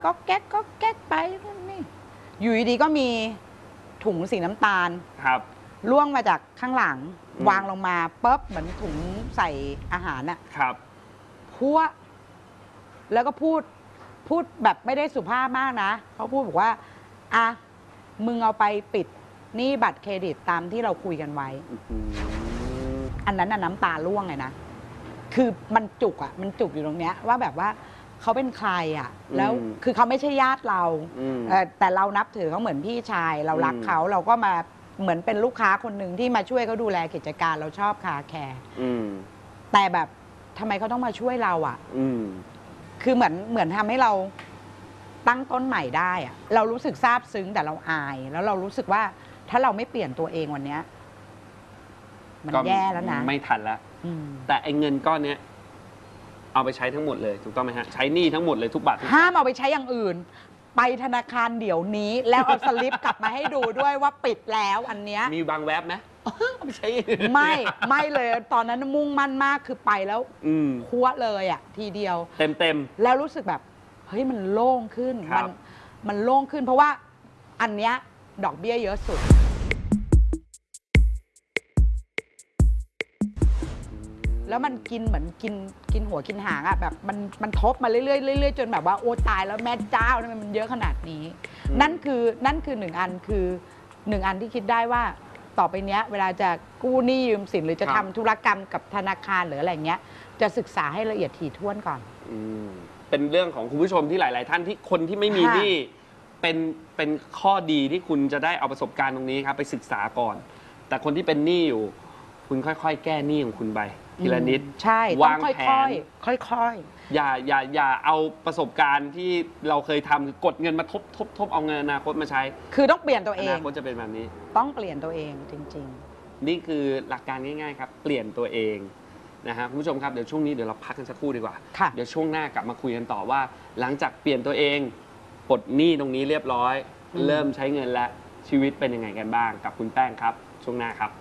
ก็แก๊กก็แก๊กไปนี่อยู่ดีๆก็มีถุงสีน้ำตาลครับล่วงมาจากข้างหลังวางลงมาปุ๊บเหมือนถุงใส่อาหารอะครับพัวแล้วก็พูดแบบไม่ได้สุภาพมากนะเขาพูดบอกว่าอ่ะมึงเอาไปปิดหนี้บัตรเครดิตตามที่เราคุยกันไว้อันนั้นน่ะน้ำตาร่วงไงนะคือมันจุกอะมันจุกอยู่ตรงเนี้ยว่าแบบว่าเขาเป็นใครอะแล้วคือเขาไม่ใช่ญาติเราแต่เรานับถือเขาเหมือนพี่ชายเรารักเขาเราก็มาเหมือนเป็นลูกค้าคนหนึ่งที่มาช่วยเขาดูแลกิจการเราชอบคาแคร์แต่แบบทำไมเขาต้องมาช่วยเราอะคือเหมือนทำให้เราตั้งต้นใหม่ได้อะเรารู้สึกซาบซึ้งแต่เราอายแล้วเรารู้สึกว่าถ้าเราไม่เปลี่ยนตัวเองวันนี้มันแย่แล้วนะไม่ทันแล้วแต่ไอ้เงินก้อนเนี้ยเอาไปใช้ทั้งหมดเลยถูกต้องไหมฮะใช้หนี้ทั้งหมดเลยทุกบาทห้ามเอาไปใช้อย่างอื่นไปธนาคารเดี๋ยวนี้แล้วเอาสลิปกลับมาให้ดูด้วยว่าปิดแล้วอันเนี้ยมีบางแวบไหมไม่ใช่ไม่เลยตอนนั้นมุ่งมั่นมากคือไปแล้วคั่วเลยอ่ะทีเดียวเต็มแล้วรู้สึกแบบเฮ้ยมันโล่งขึ้นมันโล่งขึ้นเพราะว่าอันเนี้ยดอกเบี้ยเยอะสุดแล้วมันกินเหมือนกินหัวกินหางอ่ะแบบมันทบมาเรื่อยๆเรื่อยๆจนแบบว่าโอ้ตายแล้วแม่เจ้ามันเยอะขนาดนี้นั่นคือหนึ่งอันคือหนึ่งอันที่คิดได้ว่าต่อไปเนี้ยเวลาจะกู้หนี้ยืมสินหรือจะทำธุรกรรมกับธนาคารหรืออะไรเงี้ยจะศึกษาให้ละเอียดถี่ถ้วนก่อนเป็นเรื่องของคุณผู้ชมที่หลายๆท่านที่คนที่ไม่มีหนี้เป็นข้อดีที่คุณจะได้เอาประสบการณ์ตรงนี้ครับไปศึกษาก่อนแต่คนที่เป็นหนี้อยู่คุณค่อยๆแก้หนี้ของคุณไปทีละนิดใช่วางแผนค่อยๆอย่าเอาประสบการณ์ที่เราเคยทำกดเงินมาทบเอาเงินอนาคตมาใช้คือต้องเปลี่ยนตัวเองอนาคตจะเป็นแบบนี้ต้องเปลี่ยนตัวเองจริงๆนี่คือหลักการง่ายๆครับเปลี่ยนตัวเองนะฮะคุณผู้ชมครับเดี๋ยวช่วงนี้เดี๋ยวเราพักกันสักครู่ดีกว่าเดี๋ยวช่วงหน้ากลับมาคุยกันต่อว่าหลังจากเปลี่ยนตัวเองปลดหนี้ตรงนี้เรียบร้อยเริ่มใช้เงินแล้วชีวิตเป็นยังไงกันบ้างกับคุณแป้งครับช่วงหน้าครับ